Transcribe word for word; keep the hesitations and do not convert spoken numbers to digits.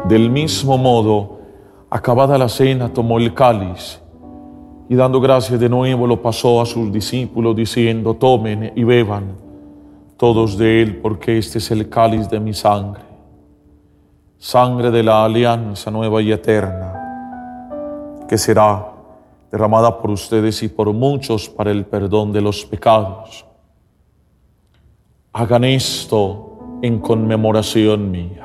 Del mismo modo, acabada la cena, tomó el cáliz y dando gracias de nuevo lo pasó a sus discípulos diciendo: tomen y beban todos de él, porque este es el cáliz de mi sangre, sangre de la alianza nueva y eterna, que será derramada por ustedes y por muchos para el perdón de los pecados. Hagan esto en conmemoración mía.